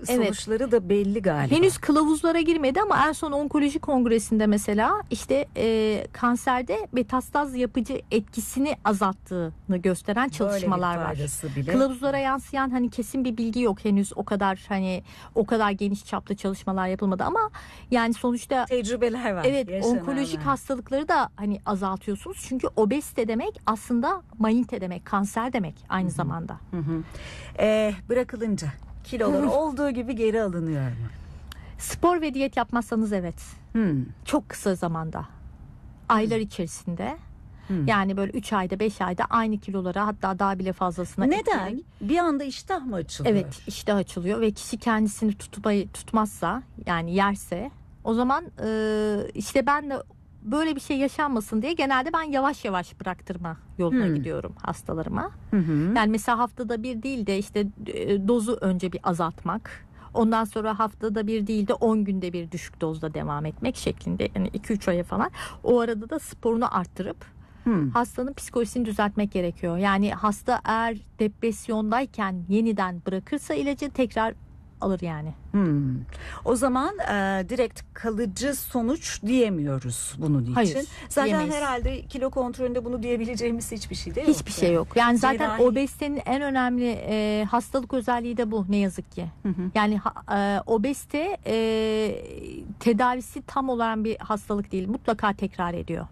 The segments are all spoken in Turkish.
sonuçları da belli galiba. Henüz kılavuzlara girmedi ama en son onkoloji kongresinde mesela işte kanserde metastaz yapıcı etkisini azalttığını gösteren çalışmalar var. Kılavuzlara yansıyan hani kesin bir bilgi yok henüz, o kadar geniş çaplı çalışmalar yapılmadı ama yani sonuçta tecrübeler var. Evet, onkolojik hastalıkları da hani azaltıyorsunuz. Çünkü obezite demek aslında maligne demek, kanser demek aynı zamanda. Bırakılınca kilolar olduğu gibi geri alınıyor mu? Spor ve diyet yapmazsanız evet. Çok kısa zamanda. Aylar içerisinde. Yani böyle 3 ayda 5 ayda aynı kilolara, hatta daha bile fazlasına. Neden? Bir anda iştah mı açılıyor? Evet, iştah açılıyor ve kişi kendisini tutmazsa, yani yerse, o zaman işte ben de böyle bir şey yaşanmasın diye genelde ben yavaş yavaş bıraktırma yoluna gidiyorum hastalarıma. Yani mesela haftada bir değil de işte dozu önce bir azaltmak. Ondan sonra haftada bir değil de 10 günde bir düşük dozda devam etmek şeklinde. Yani 2-3 aya falan. O arada da sporunu arttırıp hastanın psikolojisini düzeltmek gerekiyor. Yani hasta eğer depresyondayken yeniden bırakırsa ilacı tekrar alır yani. O zaman direkt kalıcı sonuç diyemiyoruz bunun için. Hayır, zaten diyemeyiz. Herhalde kilo kontrolünde bunu diyebileceğimiz hiçbir şey de yok. Hiçbir şey yok. Yani zaten obezitenin en önemli hastalık özelliği de bu ne yazık ki. Yani obezite tedavisi tam olan bir hastalık değil. Mutlaka tekrar ediyor.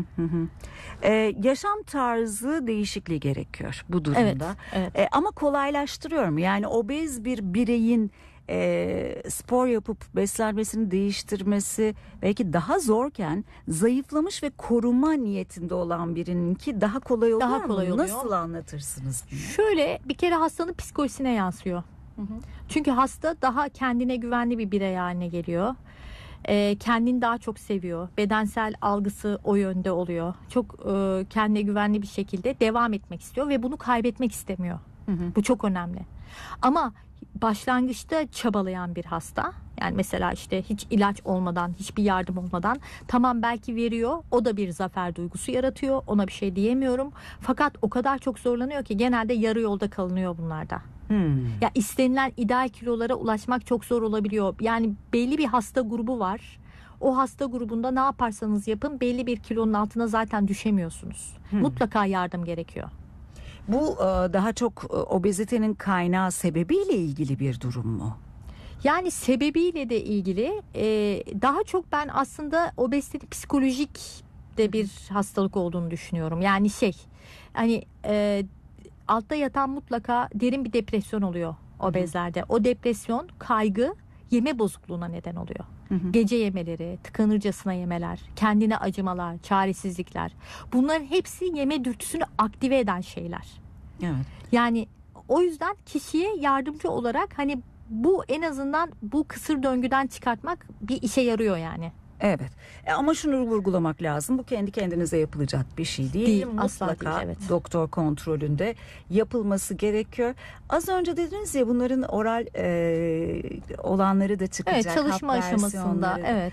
Yaşam tarzı değişikliği gerekiyor bu durumda. Evet. Ama kolaylaştırıyor mu? Yani obez bir bireyin spor yapıp beslenmesini değiştirmesi belki daha zorken, zayıflamış ve koruma niyetinde olan birininki daha kolay oluyor Daha mu? kolay oluyor. Nasıl anlatırsınız bunu? Şöyle, bir kere hastanın psikolojisine yansıyor. Çünkü hasta daha kendine güvenli bir birey haline geliyor. Kendini daha çok seviyor. Bedensel algısı o yönde oluyor. Çok kendine güvenli bir şekilde devam etmek istiyor ve bunu kaybetmek istemiyor. Bu çok önemli. Ama başlangıçta çabalayan bir hasta, yani mesela işte hiç ilaç olmadan, hiçbir yardım olmadan tamam belki veriyor, o da bir zafer duygusu yaratıyor, ona bir şey diyemiyorum, fakat o kadar çok zorlanıyor ki genelde yarı yolda kalınıyor bunlarda. Ya istenilen ideal kilolara ulaşmak çok zor olabiliyor. Yani belli bir hasta grubu var. O hasta grubunda ne yaparsanız yapın belli bir kilonun altına zaten düşemiyorsunuz. Mutlaka yardım gerekiyor. Bu daha çok obezitenin kaynağı, sebebiyle ilgili bir durum mu? Yani sebebiyle de ilgili. Daha çok ben aslında obezitenin psikolojik de bir hastalık olduğunu düşünüyorum. Yani hani altta yatan mutlaka derin bir depresyon oluyor obezlerde. O depresyon, kaygı, yeme bozukluğuna neden oluyor. Gece yemeleri, tıkanırcasına yemeler, kendine acımalar, çaresizlikler. Bunların hepsi yeme dürtüsünü aktive eden şeyler. Evet. Yani o yüzden kişiye yardımcı olarak hani bu, en azından bu kısır döngüden çıkartmak bir işe yarıyor yani. Evet. Ama şunu vurgulamak lazım. Bu kendi kendinize yapılacak bir şey değil. Mutlaka değil, evet. Doktor kontrolünde yapılması gerekiyor. Az önce dediniz ya, bunların oral olanları da çıkacak. Evet, çalışma aşamasında. Evet.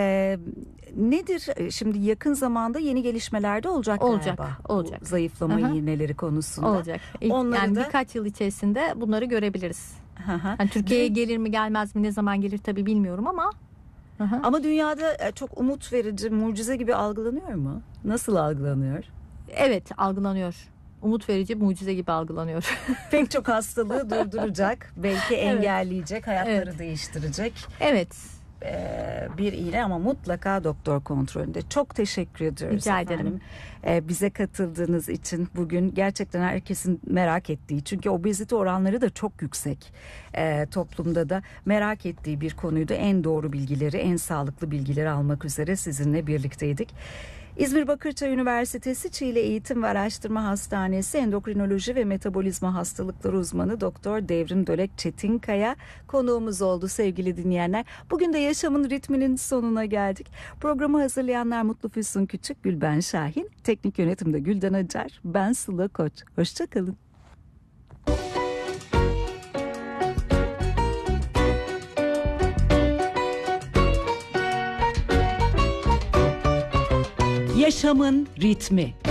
Nedir? Şimdi yakın zamanda yeni gelişmeler de olacak galiba. Olacak. Bu zayıflama iğneleri konusunda. Olacak. Yani birkaç yıl içerisinde bunları görebiliriz. Yani Türkiye'ye gelir mi gelmez mi, ne zaman gelir tabii bilmiyorum ama. Ama dünyada çok umut verici, mucize gibi algılanıyor mu? Nasıl algılanıyor? Evet, algılanıyor. Umut verici, mucize gibi algılanıyor. Pek çok hastalığı durduracak, belki engelleyecek, hayatları değiştirecek. Evet. Bir iğne, ama mutlaka doktor kontrolünde. Çok teşekkür ediyoruz. Rica ederim. Bize katıldığınız için bugün gerçekten herkesin merak ettiği, çünkü obezite oranları da çok yüksek. Toplumda da merak ettiği bir konuydu. En doğru bilgileri, en sağlıklı bilgileri almak üzere sizinle birlikteydik. İzmir Bakırçay Üniversitesi Çiğli Eğitim ve Araştırma Hastanesi Endokrinoloji ve Metabolizma Hastalıkları Uzmanı Doktor Devrim Dölek Çetinkaya konuğumuz oldu sevgili dinleyenler. Bugün de Yaşamın Ritminin sonuna geldik. Programı hazırlayanlar Mutlu Füsun Küçük, Gülben Şahin, teknik yönetimde Gülden Acar, ben Sıla Koç. Hoşçakalın. Yaşamın ritmi.